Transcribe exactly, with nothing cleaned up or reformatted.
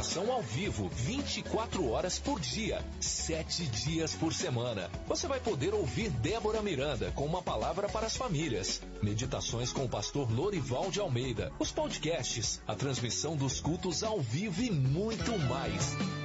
programação ao vivo, vinte e quatro horas por dia, sete dias por semana. Você vai poder ouvir Débora Miranda com uma palavra para as famílias, meditações com o pastor Lorival de Almeida, os podcasts, a transmissão dos cultos ao vivo e muito mais.